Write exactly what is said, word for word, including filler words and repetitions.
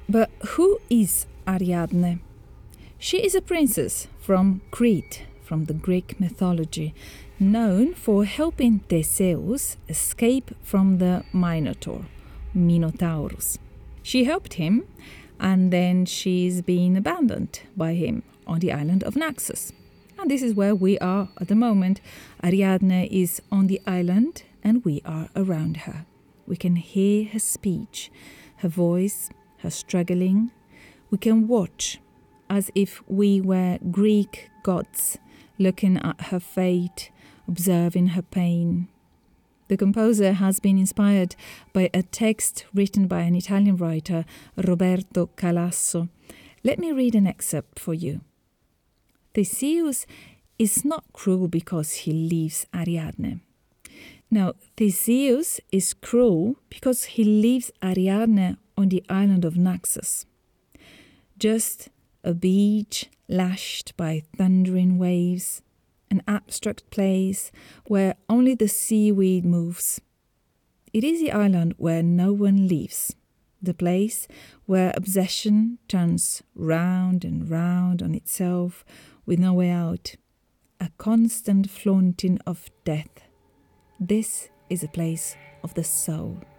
But who is Ariadne? She is a princess from Crete, from the Greek mythology, known for helping Theseus escape from the Minotaur, Minotaurus. She helped him, and then she's been abandoned by him on the island of Naxos. And this is where we are at the moment. Ariadne is on the island, and we are around her. We can hear her speech, her voice, her struggling. We can watch as if we were Greek gods looking at her fate, observing her pain. The composer has been inspired by a text written by an Italian writer, Roberto Calasso. Let me read an excerpt for you. Theseus is not cruel because he leaves Ariadne. Now, Theseus is cruel because he leaves Ariadne on the island of Naxos. Just a beach lashed by thundering waves, an abstract place where only the seaweed moves. It is the island where no one lives, the place where obsession turns round and round on itself with no way out, a constant flaunting of death. This is a place of the soul.